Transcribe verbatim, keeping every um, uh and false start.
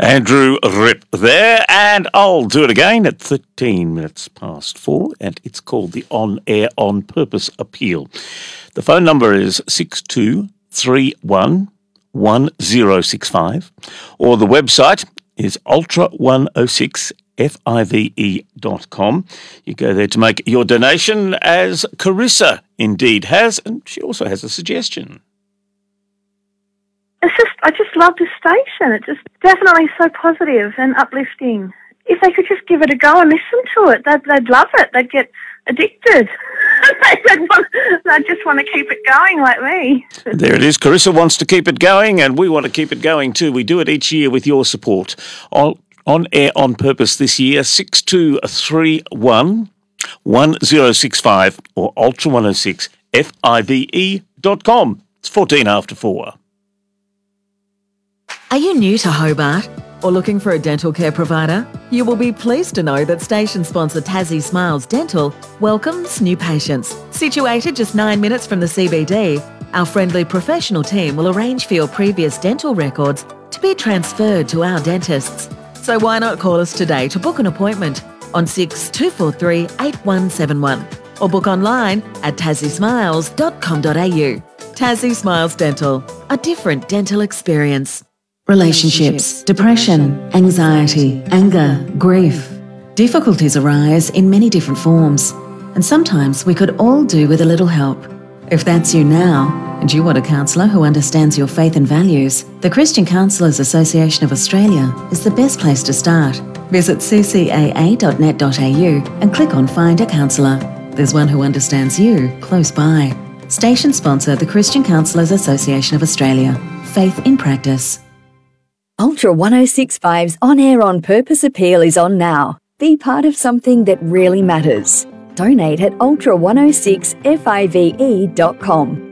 Andrew Ripp there, and I'll do it again at thirteen minutes past four, and it's called the On Air On Purpose Appeal. The phone number is six two three one one zero six five, or the website is ultra one oh six five dot com. You go there to make your donation, as Carissa indeed has, and she also has a suggestion. It's just, I just love this station. It's just definitely so positive and uplifting. If they could just give it a go and listen to it, they'd, they'd love it. They'd get addicted. they'd, want, they'd just want to keep it going like me. There it is. Carissa wants to keep it going, and we want to keep it going too. We do it each year with your support. On, on Air On Purpose this year, six two three one one zero six five or ultra one oh six five dot com. It's fourteen after four. Are you new to Hobart or looking for a dental care provider? You will be pleased to know that station sponsor Tassie Smiles Dental welcomes new patients. Situated just nine minutes from the C B D, our friendly professional team will arrange for your previous dental records to be transferred to our dentists. So why not call us today to book an appointment on six two four three eight one seven one or book online at tassie smiles dot com dot a u. Tassie Smiles Dental, a different dental experience. Relationships, depression, anxiety, anger, grief. Difficulties arise in many different forms, and sometimes we could all do with a little help. If that's you now, and you want a counsellor who understands your faith and values, the Christian Counsellors Association of Australia is the best place to start. Visit c c a a dot net dot a u and click on Find a Counsellor. There's one who understands you close by. Station sponsor, the Christian Counsellors Association of Australia. Faith in practice. Ultra one oh six point five's On Air On Purpose appeal is on now. Be part of something that really matters. Donate at ultra one oh six five dot com.